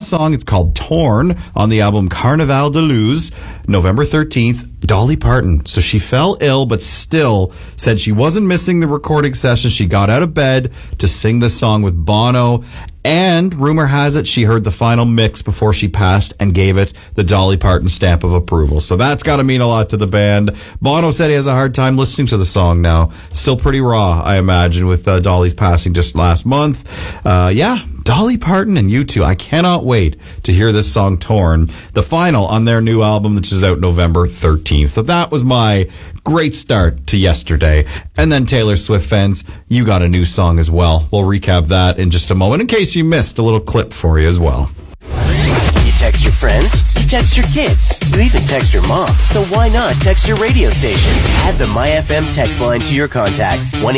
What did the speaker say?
song. It's called Torn on the album Carnaval de Luz, November 13th. Dolly Parton. So she fell ill, but still said she wasn't missing the recording session. She got out of bed to sing the song with Bono. And rumor has it she heard the final mix before she passed and gave it the Dolly Parton stamp of approval. So that's got to mean a lot to the band. Bono said he has a hard time listening to the song now. Still pretty raw, I imagine, with Dolly's passing just last month. Dolly Parton and U2. I cannot wait to hear this song Torn, the final on their new album, which is out November 13th. So that was my great start to yesterday. And then Taylor Swift fans, you got a new song as well. We'll recap that in just a moment in case you missed a little clip for you as well. You text your friends, you text your kids, you even text your mom. So why not text your radio station? Add the MyFM text line to your contacts.